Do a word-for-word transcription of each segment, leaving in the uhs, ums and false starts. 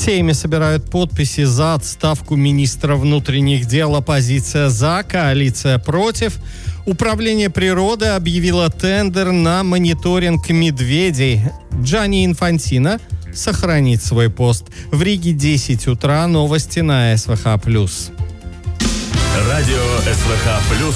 Сейме собирают подписи за отставку министра внутренних дел. Оппозиция за, коалиция против. Управление природы объявило тендер на мониторинг медведей. Джанни Инфантино сохранит свой пост. В Риге десять утра. Новости на эс вэ ха плюс. Радио эс вэ ха плюс.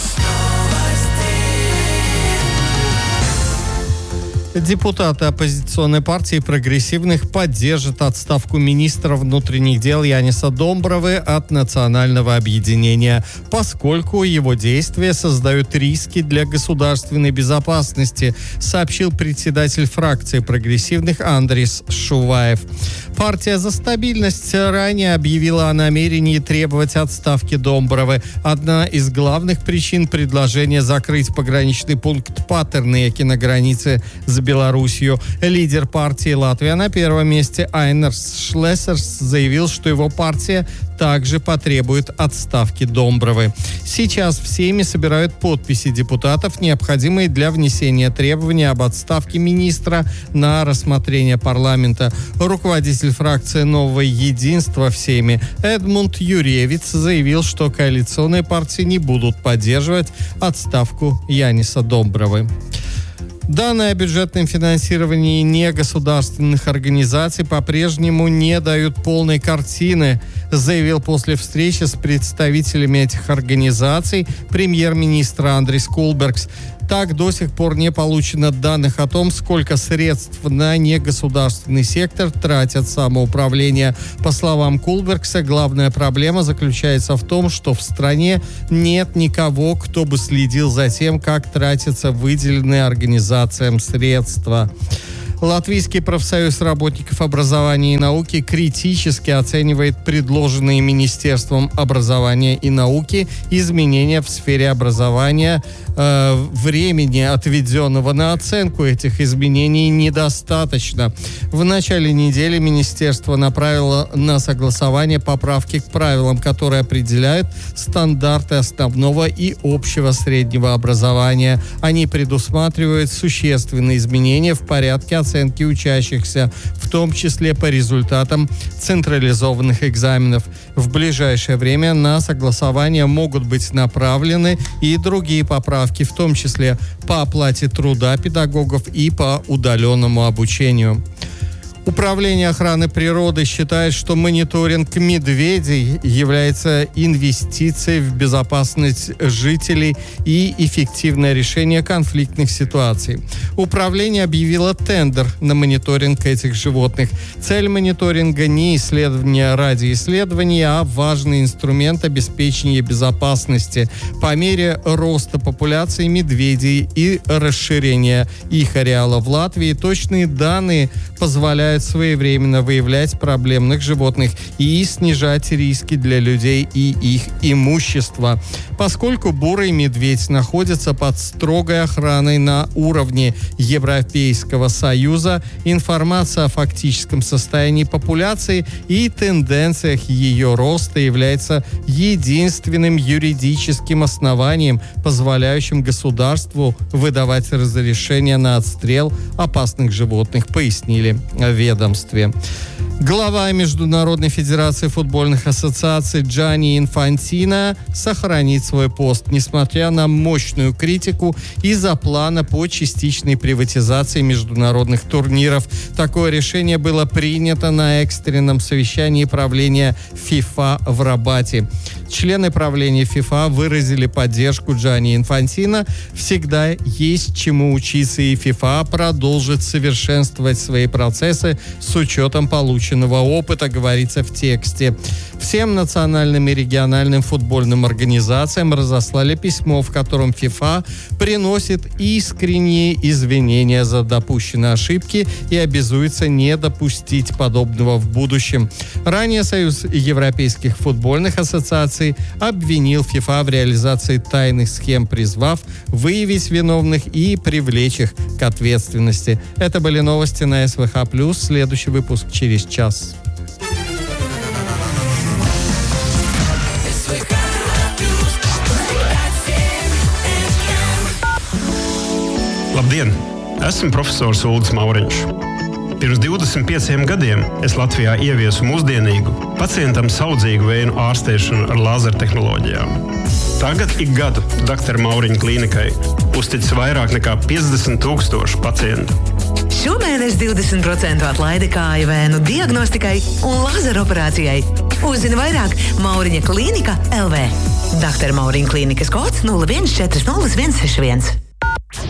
Депутаты оппозиционной партии прогрессивных поддержат отставку министра внутренних дел Яниса Домбровы от национального объединения, поскольку его действия создают риски для государственной безопасности, сообщил председатель фракции прогрессивных Андрис Шуваев. Партия «За стабильность» ранее объявила о намерении требовать отставки Домбровы. Одна из главных причин предложения закрыть пограничный пункт Патернеки на границе с Белоруссию. Лидер партии «Латвия» на первом месте Айнерс Шлессерс заявил, что его партия также потребует отставки Домбровы. Сейчас в Сейме собирают подписи депутатов, необходимые для внесения требований об отставке министра на рассмотрение парламента. Руководитель фракции «Нового единства» в Сейме Эдмунд Юрьевиц заявил, что коалиционные партии не будут поддерживать отставку Яниса Домбровы. Данные о бюджетном финансировании негосударственных организаций по-прежнему не дают полной картины, заявил после встречи с представителями этих организаций премьер-министр Андрис Кулбергс. Так, до сих пор не получено данных о том, сколько средств на негосударственный сектор тратят самоуправление. По словам Кулбергса, главная проблема заключается в том, что в стране нет никого, кто бы следил за тем, как тратятся выделенные организациям средства. Латвийский профсоюз работников образования и науки критически оценивает предложенные Министерством образования и науки изменения в сфере образования. Э, времени, отведенного на оценку этих изменений, недостаточно. В начале недели Министерство направило на согласование поправки к правилам, которые определяют стандарты основного и общего среднего образования. Они предусматривают существенные изменения в порядке оценки оценки учащихся, в том числе по результатам централизованных экзаменов. В ближайшее время на согласование могут быть направлены и другие поправки, в том числе по оплате труда педагогов и по удаленному обучению. Управление охраны природы считает, что мониторинг медведей является инвестицией в безопасность жителей и эффективное решение конфликтных ситуаций. Управление объявило тендер на мониторинг этих животных. Цель мониторинга не исследование ради исследования, а важный инструмент обеспечения безопасности. По мере роста популяции медведей и расширения их ареала в Латвии, точные данные позволяют своевременно выявлять проблемных животных и снижать риски для людей и их имущества. Поскольку бурый медведь находится под строгой охраной на уровне Европейского Союза, информация о фактическом состоянии популяции и тенденциях ее роста является единственным юридическим основанием, позволяющим государству выдавать разрешение на отстрел опасных животных, пояснили в ведомстве. Глава Международной федерации футбольных ассоциаций Джанни Инфантино сохранит свой пост, несмотря на мощную критику из-за плана по частичной приватизации международных турниров. Такое решение было принято на экстренном совещании правления ФИФА в Рабате. Члены правления ФИФА выразили поддержку Джанни Инфантино. Всегда есть чему учиться, и ФИФА продолжит совершенствовать свои процессы с учетом полученного опыта, говорится в тексте. Всем национальным и региональным футбольным организациям разослали письмо, в котором ФИФА приносит искренние извинения за допущенные ошибки и обязуется не допустить подобного в будущем. Ранее Союз европейских футбольных ассоциаций обвинил ФИФА в реализации тайных схем, призвав выявить виновных и привлечь их к ответственности. Это были новости на эс вэ ха плюс. Следующий выпуск через час. Labdien! Esmu profesors Ulris Mauriņš. Pirms divdesmit pieciem gadiem es Latvijā ieviesu mūsdienīgu, pacientam saudzīgu vēju ārstēšanu ar lāzertehnoloģijām. Tagad ik gadu doktora Mauriņa klīnikai uzticas vairāk nekā piecdesmit tūkstoši pacientu. Šomēnes divdesmit procentu atlaide kāju vēnu diagnostikai un lazeroperācijai. Uzzini vairāk Mauriņa klīnika L V. doktora Mauriņa klīnikas kods nulle viens četri nulle viens seši viens.